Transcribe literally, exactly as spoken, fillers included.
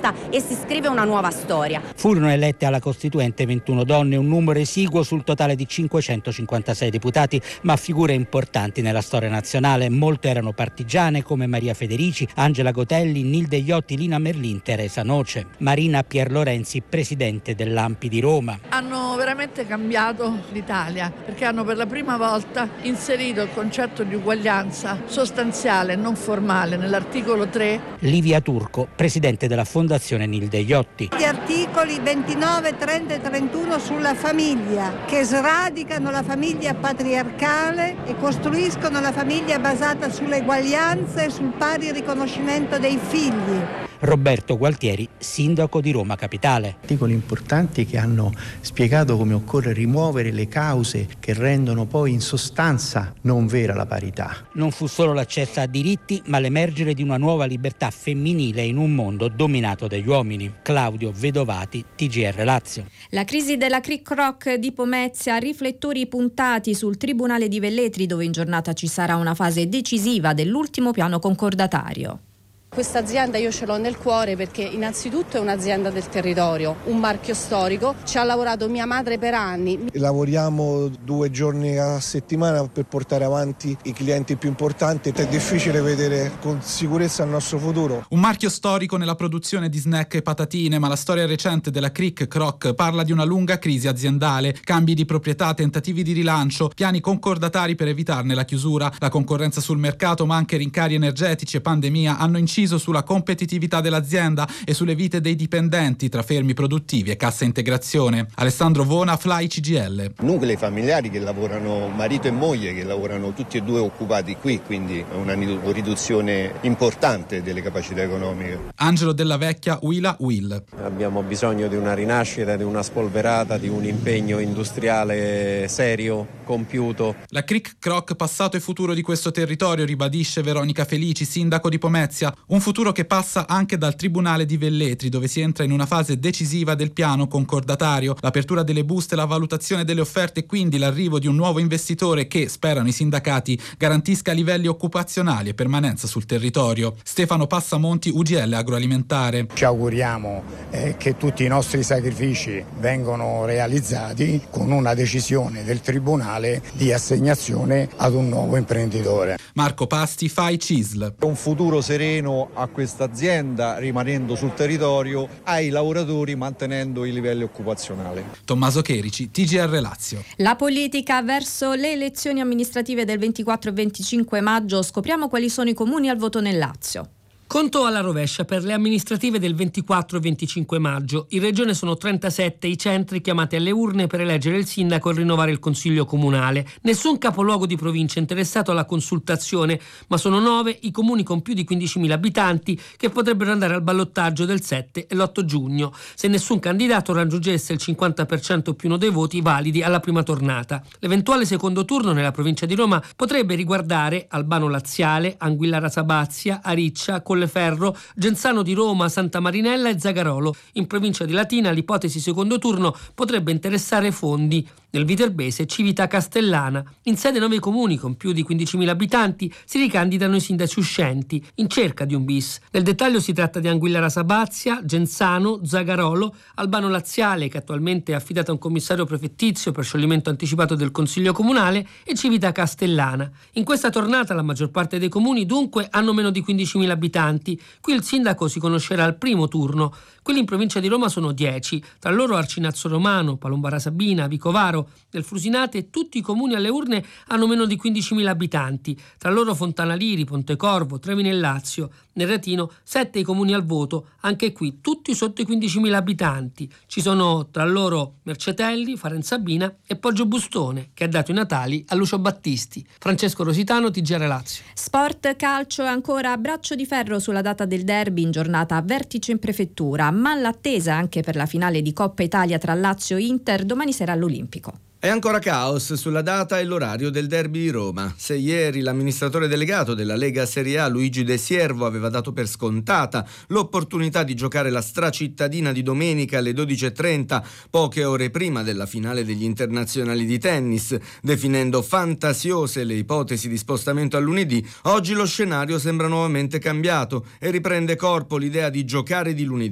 riconquista e si scrive una nuova storia. Furono elette alla Costituente ventuno donne, un numero esiguo sul totale di cinquecentocinquantasei deputati, ma figure importanti nella storia nazionale. Molte erano partigiane come Maria Federici, Angela Gotelli, Nilde Iotti, Lina Merlin, Teresa Noce. Marina Pierlorenzi, presidente dell'A M P I di Roma. Hanno veramente cambiato l'Italia perché hanno per la prima volta inserito il concetto di uguaglianza sostanziale e non formale nell'articolo tre. Livia Turco, presidente della Fondazione Nilde Iotti. Gli articoli ventinove, trenta e trentuno sulla famiglia, che sradicano la famiglia patriarcale e costruiscono la famiglia basata sull'eguaglianza e sul pari riconoscimento dei figli. Roberto Gualtieri, sindaco di Roma Capitale. Articoli importanti che hanno spiegato come occorre rimuovere le cause che rendono poi in sostanza non vera la parità. Non fu solo l'accesso a diritti, ma l'emergere di una nuova libertà femminile in un mondo dominato dagli uomini. Claudio Vedovati, T G R Lazio. La crisi della Cric Rock di Pomezia, riflettori puntati sul Tribunale di Velletri, dove in giornata ci sarà una fase decisiva dell'ultimo piano concordatario. Questa azienda io ce l'ho nel cuore perché innanzitutto è un'azienda del territorio, un marchio storico, ci ha lavorato mia madre per anni. Lavoriamo due giorni a settimana per portare avanti i clienti più importanti, è difficile vedere con sicurezza il nostro futuro. Un marchio storico nella produzione di snack e patatine, ma la storia recente della Cric Croc parla di una lunga crisi aziendale, cambi di proprietà, tentativi di rilancio, piani concordatari per evitarne la chiusura, la concorrenza sul mercato ma anche rincari energetici e pandemia hanno inciso sulla competitività dell'azienda e sulle vite dei dipendenti tra fermi produttivi e cassa integrazione. Alessandro Vona, Fly C G I L. Nuclei familiari che lavorano, marito e moglie che lavorano tutti e due occupati qui, quindi è una riduzione importante delle capacità economiche. Angelo Della Vecchia, Willa Will. Abbiamo bisogno di una rinascita, di una spolverata, di un impegno industriale serio, compiuto. La Cric Croc, passato e futuro di questo territorio, ribadisce Veronica Felici, sindaco di Pomezia. Un futuro che passa anche dal Tribunale di Velletri, dove si entra in una fase decisiva del piano concordatario, l'apertura delle buste, la valutazione delle offerte e quindi l'arrivo di un nuovo investitore che, sperano i sindacati, garantisca livelli occupazionali e permanenza sul territorio. Stefano Passamonti, U G L Agroalimentare. Ci auguriamo eh, che tutti i nostri sacrifici vengano realizzati con una decisione del Tribunale di assegnazione ad un nuovo imprenditore. Marco Pasti, F A I C I S L. Un futuro sereno a questa azienda, rimanendo sul territorio, ai lavoratori, mantenendo i livelli occupazionali. Tommaso Cherici, T G R Lazio. La politica verso le elezioni amministrative del ventiquattro e venticinque maggio. Scopriamo quali sono i comuni al voto nel Lazio. Conto alla rovescia per le amministrative del ventiquattro e venticinque maggio. In regione sono trentasette i centri chiamati alle urne per eleggere il sindaco e rinnovare il consiglio comunale. Nessun capoluogo di provincia interessato alla consultazione, ma sono nove i comuni con più di quindicimila abitanti che potrebbero andare al ballottaggio del sette e l'otto giugno, se nessun candidato raggiungesse il cinquanta per cento più uno dei voti validi alla prima tornata. L'eventuale secondo turno nella provincia di Roma potrebbe riguardare Albano Laziale, Anguillara Sabazia, Ariccia, Colleferro, Genzano di Roma, Santa Marinella e Zagarolo. In provincia di Latina l'ipotesi secondo turno potrebbe interessare Fondi. Nel Viterbese Civita Castellana. In sede nove comuni con più di quindicimila abitanti si ricandidano i sindaci uscenti in cerca di un bis. Nel dettaglio si tratta di Anguillara Sabazia, Genzano, Zagarolo, Albano Laziale, che attualmente è affidata a un commissario prefettizio per scioglimento anticipato del Consiglio Comunale, e Civita Castellana. In questa tornata la maggior parte dei comuni dunque hanno meno di quindicimila abitanti. Qui il sindaco si conoscerà al primo turno. Quelli in provincia di Roma sono dieci, tra loro Arcinazzo Romano, Palombara Sabina, Vicovaro. Nel Frusinate tutti i comuni alle urne hanno meno di quindicimila abitanti, tra loro Fontana Liri, Pontecorvo, Trevi nel Lazio. Nel Retino sette i comuni al voto, anche qui tutti sotto i quindicimila abitanti. Ci sono tra loro Mercetelli, Farenzabina e Poggio Bustone, che ha dato i natali a Lucio Battisti. Francesco Rositano, T G R Lazio. Sport, calcio e ancora a braccio di ferro sulla data del derby in giornata a Vertice in prefettura, ma l'attesa anche per la finale di Coppa Italia tra Lazio e Inter domani sera all'Olimpico. È ancora caos sulla data e l'orario del derby di Roma. Se ieri l'amministratore delegato della Lega Serie A Luigi De Siervo aveva dato per scontata l'opportunità di giocare la stracittadina di domenica alle dodici e trenta, poche ore prima della finale degli internazionali di tennis, definendo fantasiose le ipotesi di spostamento a lunedì, oggi lo scenario sembra nuovamente cambiato e riprende corpo l'idea di giocare di lunedì.